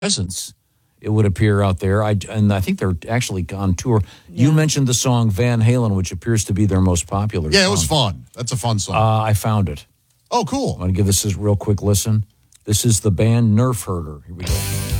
presence, it would appear out there. And I think they're actually on tour. Yeah. You mentioned the song Van Halen, which appears to be their most popular song. Yeah, it was fun. That's a fun song. I found it. Oh, cool. I'm going to give this a real quick listen. This is the band Nerf Herder. Here we go.